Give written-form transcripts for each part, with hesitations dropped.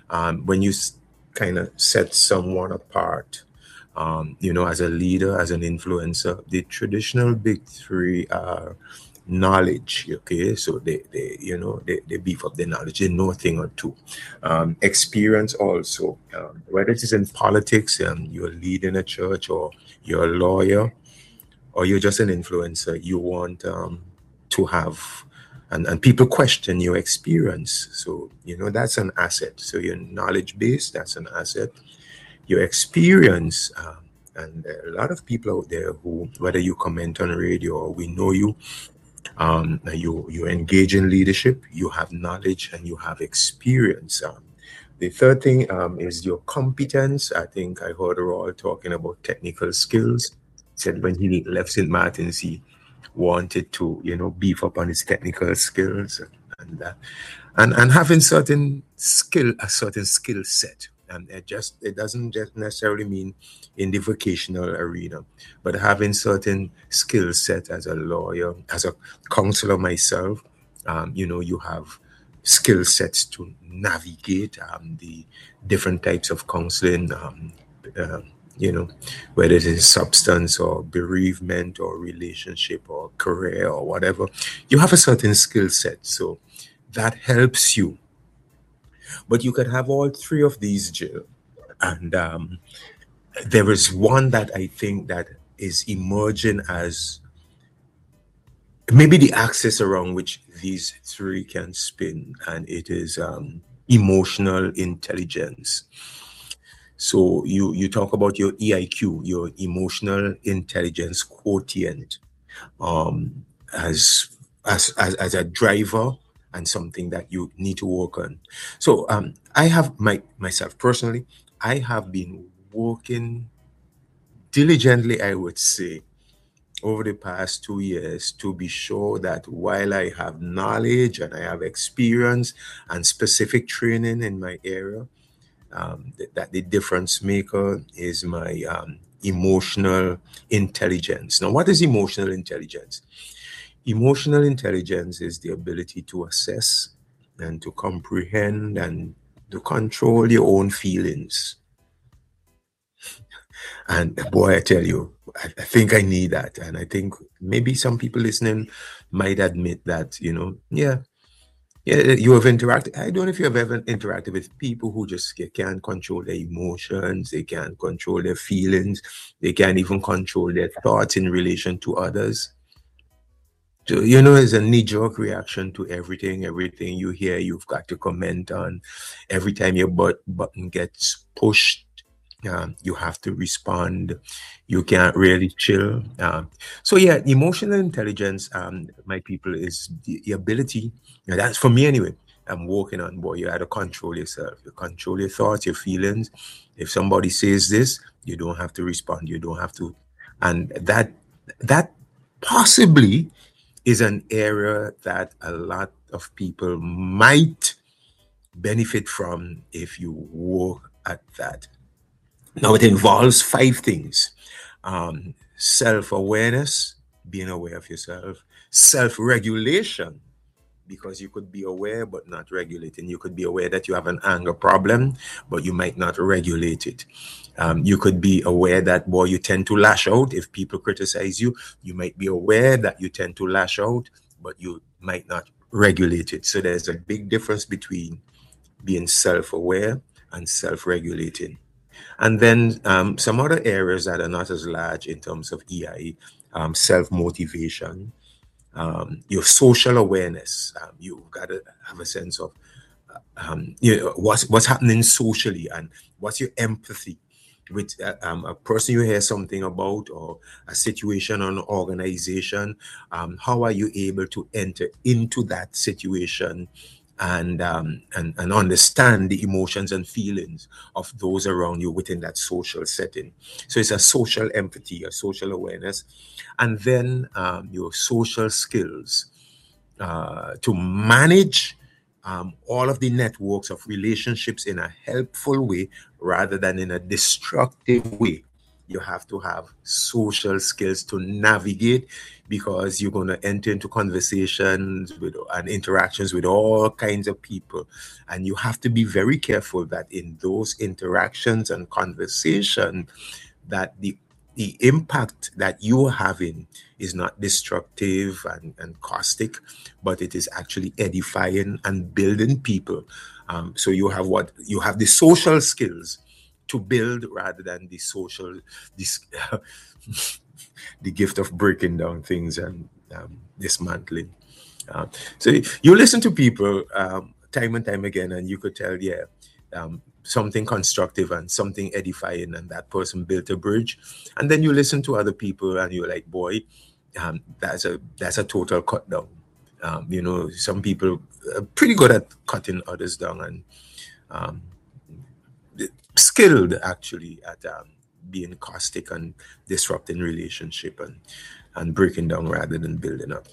When you kind of set someone apart, as a leader, as an influencer, the traditional big three are knowledge. Okay, so they beef up their knowledge. They know a thing or two. Experience also, whether it is in politics, you're leading a church, or you're a lawyer, or you're just an influencer. You want to have, and people question your experience. So that's an asset. So your knowledge base, that's an asset. Your experience. And there are a lot of people out there who, whether you comment on radio or we know you, you engage in leadership, you have knowledge, and you have experience. The third thing is your competence. I think I heard Raul talking about technical skills. Said when he left St. Martin's, he wanted to, beef up on his technical skills, and having a certain skill set. And it doesn't just necessarily mean in the vocational arena, but having certain skill set as a lawyer, as a counselor myself, you have skill sets to navigate the different types of counseling, uh, you know, whether it is substance or bereavement or relationship or career or whatever. You have a certain skill set. So that helps you. But you can have all three of these, Jill. And there is one that I think that is emerging as maybe the axis around which these three can spin, and it is emotional intelligence. So you talk about your EIQ, your emotional intelligence quotient, um, as as a driver and something that you need to work on. So I have myself personally, I have been working diligently, I would say, over the past 2 years to be sure that while I have knowledge and I have experience and specific training in my area, that the difference maker is my emotional intelligence. Now, what is emotional intelligence? Emotional intelligence is the ability to assess and to comprehend and to control your own feelings. And boy, I tell you, I think I need that. And I think maybe some people listening might admit that, yeah, yeah, you have interacted. I don't know if you have ever interacted with people who just can't control their emotions, they can't control their feelings, they can't even control their thoughts in relation to others. So, it's a knee jerk reaction to everything you hear, you've got to comment on. Every time your button gets pushed, you have to respond. You can't really chill. So, yeah, emotional intelligence, my people, is the ability, that's for me anyway. I'm working on, boy, you have to control yourself. You control your thoughts, your feelings. If somebody says this, you don't have to respond. You don't have to. And that possibly is an area that a lot of people might benefit from if you work at that. Now, it involves five things: self awareness, being aware of yourself, self regulation, because you could be aware but not regulating. You could be aware that you have an anger problem, but you might not regulate it. You could be aware that, boy, you tend to lash out if people criticize you. You might be aware that you tend to lash out, but you might not regulate it. So there's a big difference between being self aware and self regulating. And then some other areas that are not as large in terms of EI, self motivation, your social awareness. You've got to have a sense of what's happening socially, and what's your empathy with a person you hear something about, or a situation or an organization. How are you able to enter into that situation and understand the emotions and feelings of those around you within that social setting? So it's a social empathy, a social awareness, and then your social skills to manage all of the networks of relationships in a helpful way rather than in a destructive way. You have to have social skills to navigate, because you're going to enter into conversations with and interactions with all kinds of people. And you have to be very careful that in those interactions and conversation, that the impact that you're having is not destructive and caustic, but it is actually edifying and building people. So you have the social skills to build, rather than the social this the gift of breaking down things and dismantling. So you listen to people time and time again, and you could tell, yeah, something constructive and something edifying, and that person built a bridge. And then you listen to other people, and you're like, boy, that's a total cut down. Some people are pretty good at cutting others down, and um, skilled actually at being caustic and disrupting relationship and breaking down rather than building up.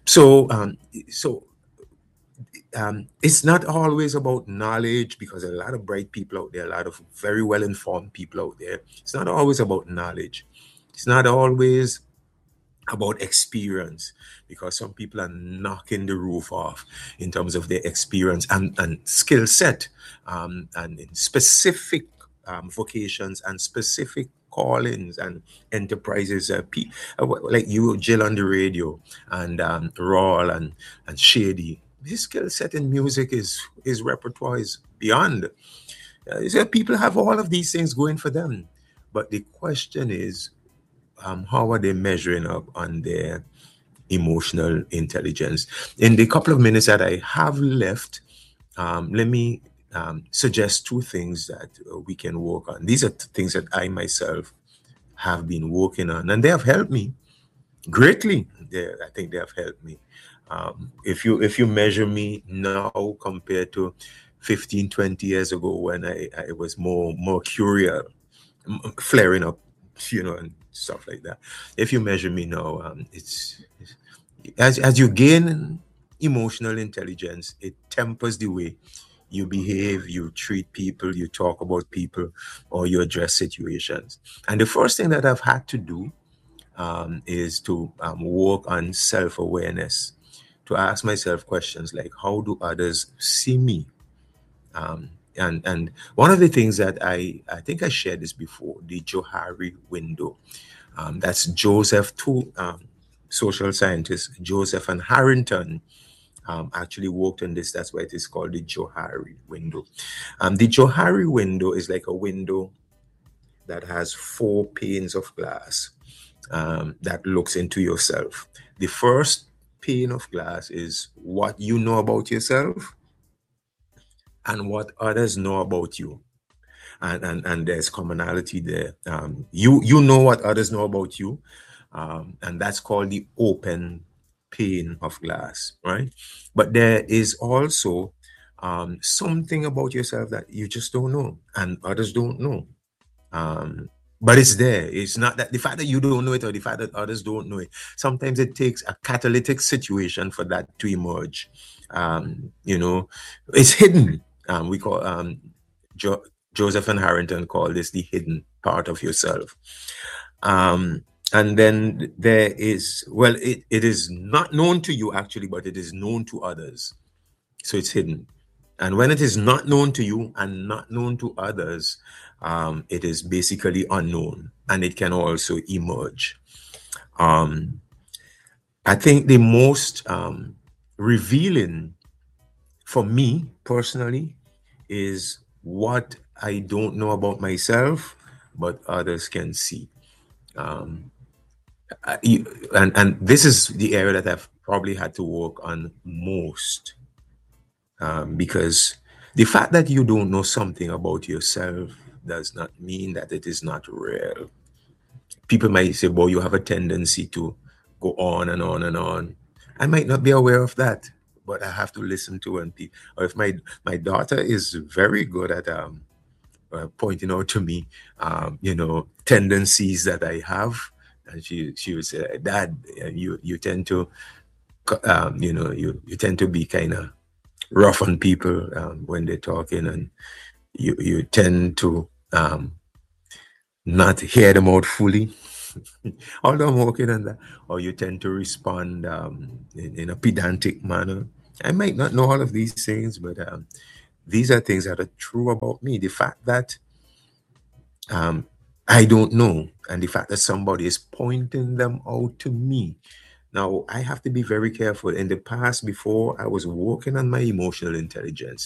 So it's not always about knowledge, because there are a lot of bright people out there, a lot of very well informed people out there. It's not always about knowledge. It's not always about experience, because some people are knocking the roof off in terms of their experience and skill set, and in specific vocations and specific callings and enterprises, like you, Jill, on the radio, and Rawl and Shady. His skill set in music is his repertoire is beyond. So people have all of these things going for them, but the question is, how are they measuring up on their emotional intelligence? In the couple of minutes that I have left, let me suggest two things that we can work on. These are things that I myself have been working on, and they have helped me greatly. I think they have helped me. If you measure me now compared to 15, 20 years ago, when I was more curious, flaring up, and stuff like that. If you measure me now, it's as you gain emotional intelligence, it tempers the way you behave, you treat people, you talk about people, or you address situations. And the first thing that I've had to do is to work on self-awareness, to ask myself questions like, how do others see me? And one of the things that I think I shared this before, the Johari window. That's Joseph, two social scientists, Joseph and Harrington, actually worked on this. That's why it is called the Johari window. The Johari window is like a window that has 4 panes of glass that looks into yourself. The first pane of glass is what you know about yourself and what others know about you. And there's commonality there. You know what others know about you, and that's called the open pane of glass, right? But there is also something about yourself that you just don't know, and others don't know. But it's there. It's not that the fact that you don't know it or the fact that others don't know it. Sometimes it takes a catalytic situation for that to emerge. It's hidden. We call Joseph and Harrington call this the hidden part of yourself. And then there is, well, it is not known to you actually, but it is known to others. So it's hidden. And when it is not known to you and not known to others, it is basically unknown, and it can also emerge. I think the most revealing for me personally is what I don't know about myself, but others can see. And this is the area that I've probably had to work on most, because the fact that you don't know something about yourself does not mean that it is not real. People might say, well, you have a tendency to go on and on and on. I might not be aware of that, but I have to listen to and or if my daughter is very good at pointing out to me, tendencies that I have, and she would say, Dad, you tend to, you tend to be kind of rough on people when they're talking, and you tend to not hear them out fully. Although I'm working on that, or you tend to respond in a pedantic manner. I might not know all of these things, but these are things that are true about me. The fact that I don't know, and the fact that somebody is pointing them out to me. Now, I have to be very careful. In the past, before I was working on my emotional intelligence,